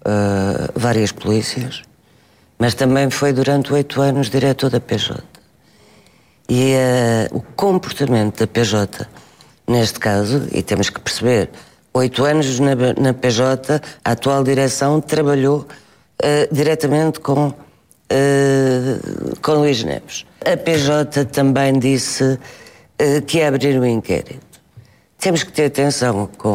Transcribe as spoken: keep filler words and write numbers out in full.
uh, várias polícias, mas também foi durante oito anos diretor da P J. E uh, o comportamento da P J, neste caso, e temos que perceber, oito anos na, na P J, a atual direção trabalhou uh, diretamente com, uh, com Luís Neves. A P J também disse uh, que ia abrir um inquérito. Temos que ter atenção com